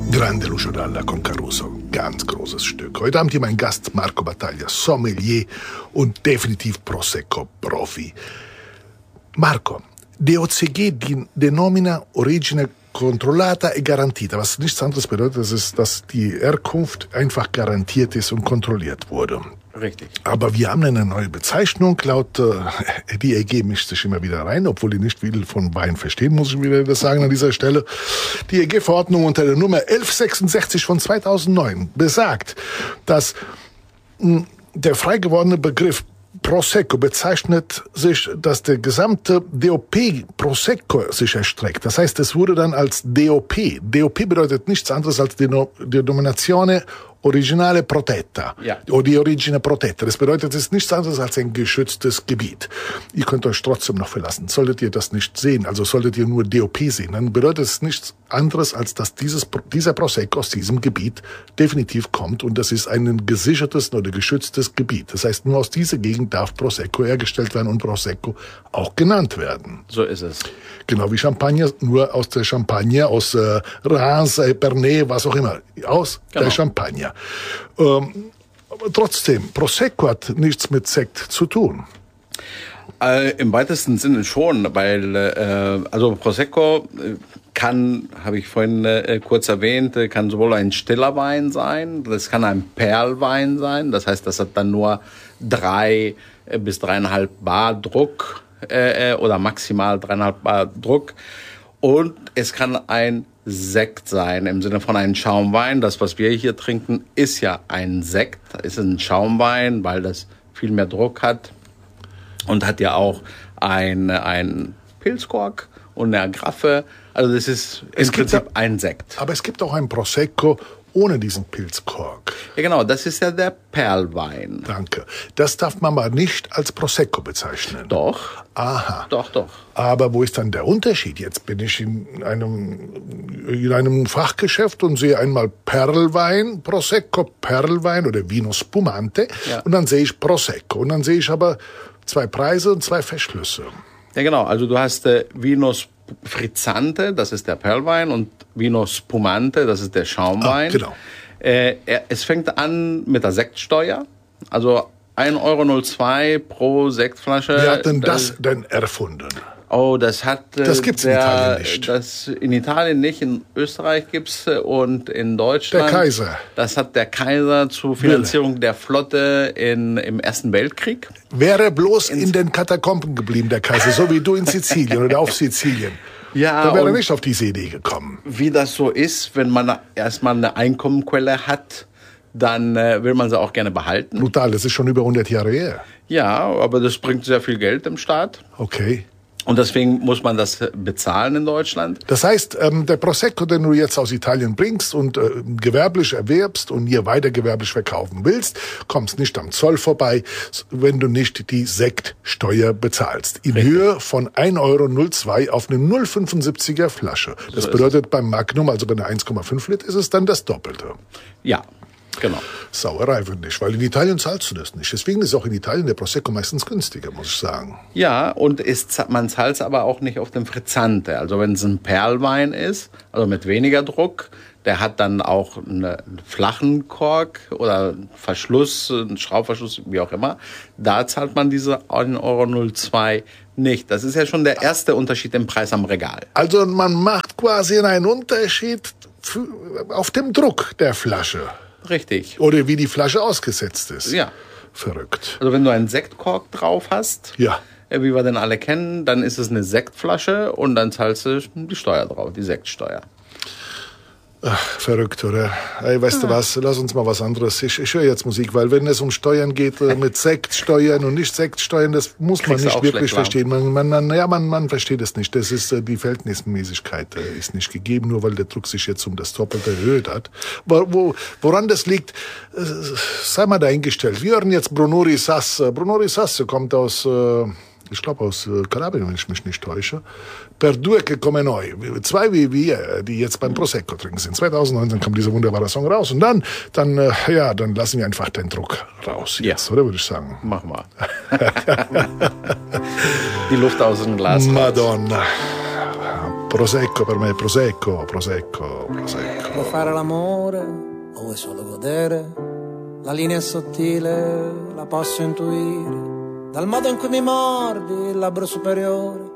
Grande Lucio Dalla con Caruso, ganz großes Stück. Heute Abend hier mein Gast Marco Battaglia, Sommelier und definitiv Prosecco-Profi. Marco, DOCG denomina origine controllata e garantita, was nichts anderes bedeutet, dass die Herkunft einfach garantiert ist und kontrolliert wurde. Richtig. Aber wir haben eine neue Bezeichnung, laut die EG mischt sich immer wieder rein, obwohl die nicht viel von Wein verstehen, muss ich wieder das sagen an dieser Stelle. Die EG-Verordnung unter der Nummer 1166 von 2009 besagt, dass der frei gewordene Begriff Prosecco bezeichnet sich, dass der gesamte DOP Prosecco sich erstreckt. Das heißt, es wurde dann als DOP. DOP bedeutet nichts anderes als Denominazione Originale Protetta. Ja. Oder die Origine Protetta. Das bedeutet, es ist nichts anderes als ein geschütztes Gebiet. Ihr könnt euch trotzdem noch verlassen. Solltet ihr das nicht sehen, also solltet ihr nur DOP sehen, dann bedeutet es nichts anderes, als dass dieser Prosecco aus diesem Gebiet definitiv kommt und das ist ein gesichertes oder geschütztes Gebiet. Das heißt, nur aus dieser Gegend darf Prosecco hergestellt werden und Prosecco auch genannt werden. So ist es. Genau wie Champagner, nur aus der Champagne, aus Reims, Epernay, was auch immer, aus der Champagner. Aber trotzdem, Prosecco hat nichts mit Sekt zu tun. Im weitesten Sinne schon, weil also Prosecco kann, habe ich vorhin kurz erwähnt, kann sowohl ein stiller Wein sein, das kann ein Perlwein sein, das heißt, das hat dann nur 3 bis 3,5 Bar Druck oder maximal 3,5 Bar Druck und es kann ein Sekt sein, im Sinne von einem Schaumwein. Das, was wir hier trinken, ist ja ein Sekt, ist ein Schaumwein, weil das viel mehr Druck hat und hat ja auch ein Pilzkork und eine Agraffe. Also das ist im Prinzip ein Sekt. Aber es gibt auch ein Prosecco ohne diesen Pilzkork. Ja genau, das ist ja der Perlwein. Danke. Das darf man aber nicht als Prosecco bezeichnen. Doch. Aha. Doch. Aber wo ist dann der Unterschied? Jetzt bin ich in einem Fachgeschäft und sehe einmal Perlwein, Prosecco, Perlwein oder Vino Spumante. Ja. Und dann sehe ich Prosecco. Und dann sehe ich aber 2 Preise und 2 Verschlüsse. Ja genau, also du hast Vino Frizzante, das ist der Perlwein, und Vino Spumante, das ist der Schaumwein. Genau. Es fängt an mit der Sektsteuer, also 1,02 € pro Sektflasche. Wer hat denn das denn erfunden? Oh, das gibt's in Italien nicht. Das in Italien nicht, in Österreich gibt's und in Deutschland. Der Kaiser. Das hat der Kaiser zur Finanzierung der Flotte im Ersten Weltkrieg. Wäre bloß in den Katakomben geblieben, der Kaiser, so wie du in Sizilien oder auf Sizilien. Ja, da wäre er nicht auf diese Idee gekommen. Wie das so ist, wenn man erstmal eine Einkommenquelle hat, dann will man sie auch gerne behalten. Brutal, das ist schon über 100 Jahre her. Ja, aber das bringt sehr viel Geld im Staat. Okay. Und deswegen muss man das bezahlen in Deutschland. Das heißt, der Prosecco, den du jetzt aus Italien bringst und gewerblich erwerbst und hier weiter gewerblich verkaufen willst, kommst nicht am Zoll vorbei, wenn du nicht die Sektsteuer bezahlst. In Höhe von 1,02 € auf eine 0,75er Flasche. Das bedeutet beim Magnum, also bei einer 1,5 Liter, ist es dann das Doppelte. Ja. Genau. Sauerei, finde ich, weil in Italien zahlst du das nicht. Deswegen ist auch in Italien der Prosecco meistens günstiger, muss ich sagen. Ja, und man zahlt es aber auch nicht auf dem Frizzante. Also wenn es ein Perlwein ist, also mit weniger Druck, der hat dann auch einen flachen Kork oder Verschluss, einen Schraubverschluss, wie auch immer. Da zahlt man diese 1,02 € nicht. Das ist ja schon der erste Unterschied im Preis am Regal. Also man macht quasi einen Unterschied auf dem Druck der Flasche. Richtig. Oder wie die Flasche ausgesetzt ist. Ja. Verrückt. Also wenn du einen Sektkork drauf hast, ja, wie wir den alle kennen, dann ist es eine Sektflasche und dann zahlst du die Steuer drauf, die Sektsteuer. Ach, verrückt, oder? Ey, weißt du was, lass uns mal was anderes. Ich höre jetzt Musik, weil wenn es um Steuern geht, mit Sektsteuern und nicht Sektsteuern, das muss man nicht wirklich verstehen. Man versteht es nicht. Das ist, die Verhältnismäßigkeit ist nicht gegeben, nur weil der Druck sich jetzt um das Doppelte erhöht hat. Woran das liegt, sei mal dahingestellt. Wir hören jetzt Brunori Sasse. Brunori Sasse kommt aus... ich glaube aus Kalabrien, wenn ich mich nicht täusche. Per due che come noi. 2 wie wir, die jetzt beim Prosecco trinken sind. 2019 kam dieser wunderbare Song raus. Und dann lassen wir einfach den Druck raus jetzt, oder würde ich sagen? Mach mal. Die Luft aus dem Glas. Madonna. Prosecco per me, prosecco. Vuoi fare l'amore o vuoi solo godere? La linea è sottile, la posso intuire. Dal modo in cui mi mordi il labbro superiore,